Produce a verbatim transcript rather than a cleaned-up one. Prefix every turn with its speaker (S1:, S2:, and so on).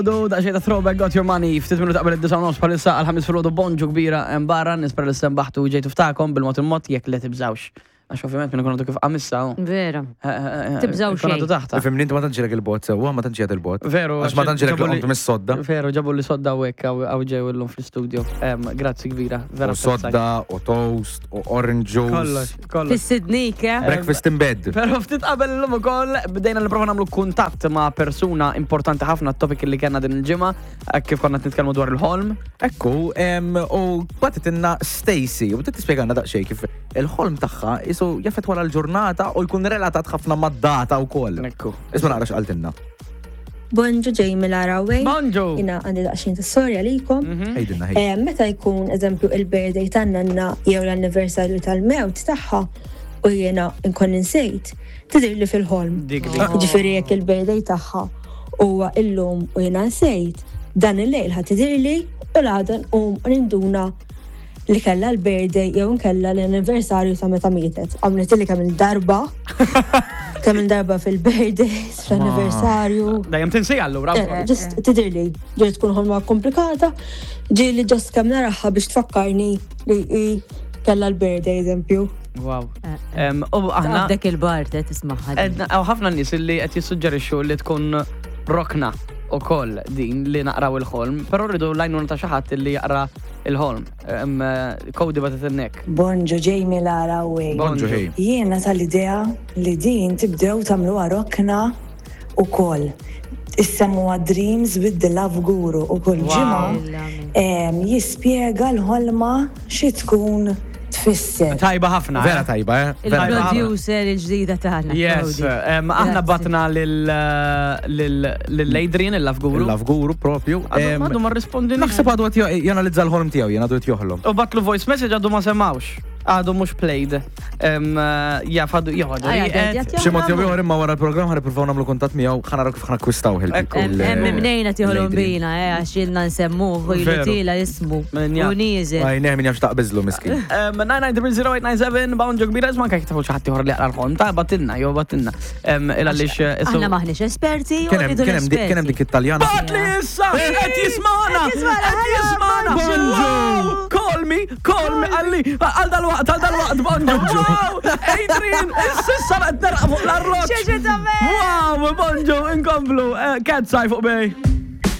S1: Do da xejta throwback got your money ftit minuti qabel id-disa' nofs bħalissa għal-ħamis filgħodu bonġu kbira hemm barra nispera li sembaħtu ġejtu ftakom bil-mod il-mod jekk li tibżawx. Għax ovvjament minn ikunu kif qamissa.
S2: Vera. Tibżaw xejn.
S1: Ikunu taħta.
S3: Fimni inti ma tantx il-bot sewwa, ma tantx jgħid il-bot.
S1: Veru.
S3: Għax ma tantx il-qont mis-sodda.
S1: Veru, ġabu li sodda u hekk għaw ġew illum fl-istudio. Grazzi kbira. Vera.
S3: U sodda, u toast, u orange juice.
S1: Kollox, kollox.
S2: Fis-Sidnik, eh?
S3: Breakfast in bed.
S1: Pero ftit qabel illum ukoll bdejna nipprova nagħmlu kuntatt ma' persuna importanti ħafna t-topic li kellna din il-ġimgħa kif konna nitkellmu dwar il-ħolm.
S3: Ekku, u batetinna Stacy, u bdiet tispjegana daqsxejn kif il-ħolm tagħha isu jaffet wara l-ġurnata u jkun relatat ħafna mad-data wkoll.
S1: Ekku.
S3: Isma' naqra x'qaltilna.
S4: Bonġu ġej mill-Arawej.
S1: Bonġu.
S4: Jina għandi daqsxejn tas-sorja likom.
S3: Ħejdilna ħej.
S4: Eh, Meta jkun eżempju il-birthday tan-nanna jew l-anniversarju tal-mewt tagħha u jiena nkun insejt, tidhirli fil-ħolm.
S1: Dik
S4: Ġifieri jekk il-birthday tagħha huwa illum u jiena nsejt, dan il-lejl ħad tidhirli u l-għada nqum ninduna li kella l-birthday jew nkella l-anniversarju ta' meta mietet. Għamlet li kemm il-darba, kemm il-darba fil-birthdays, fl-anniversarju.
S1: Dejjem tinsej allura.
S4: Ġist tidirli, ġiri tkun ħolma komplikata, ġiri ġast kemm naraħħa biex tfakkarni li kella l-birthday eżempju.
S1: Wow. U aħna
S2: Għaddek il-bar, tismaħħa.
S1: Għaw ħafna nies li qed jissuġġerixxu li tkun rokna ukoll din li naqraw il-ħolm, però rridu lajnuna ta' xi ħadd li jaqra il-ħolm. Kodi batet innek.
S5: Bonġu ġej mill-Arawej.
S3: Bonġu ħej.
S5: Jiena tal-idea li din tibdew tagħmluha rokna ukoll. Issemmuha Dreams with the Love Guru u kull ġimgħa jispjega l-ħolma xi tkun tfisser.
S1: Tajba ħafna.
S3: Vera tajba, eh?
S2: Il-producer il-ġdida tagħna.
S1: Yes, aħna batna lill-Adrian, il-Love Guru.
S3: Il-Love Guru propju.
S1: Għadu ma rispondi.
S3: Naħseb għadu għat janalizza l-ħolm tiegħu, jien għadu għat joħlom.
S1: U batlu voice message għadu ma semmawx. Għadu mux played. Ja, fadu joħdu.
S3: B'xi mod jew ieħor imma wara l-programm ħanippruvaw nagħmlu kuntatt miegħu ħanaraw kif ħanakkwistaw
S2: Hemm mnejna tieħolhom bina, eh, għax ilna nsemmuh u jiltila ismu. U nieżel.
S3: Għajneh min jafx taqbiżlu miskin.
S1: nine nine three zero eight nine seven Bonġu kbira, isma' kif tafu xi ħadd ieħor li jaqra l-ħolm ta' batilna, jew batilna. Il għaliex
S2: Aħna maħniex esperti u rridu
S3: Kien hemm dik it-Taljana.
S1: Batli issa! Qed jismana! Qed jismana! Bonġu! Call me, call me, għalli, għal dal-waqt, għal dal-waqt, Bonġu! Wow! Adrian, issa qed nerqa' fuq l-arroġ!
S2: Xieġi ta'
S1: Wow, Bonġu, inkomplu, Cat Sai fuq bej.